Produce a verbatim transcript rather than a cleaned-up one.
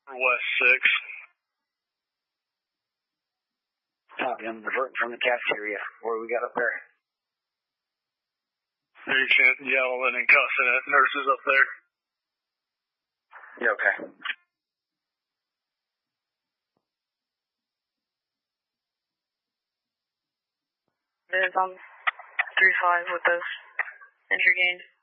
West six. Copy, I'm diverting from the cafeteria. What do we got up there? Agent yelling and cussing at nurses up there. Yeah, okay. There's um three five with those entry gains.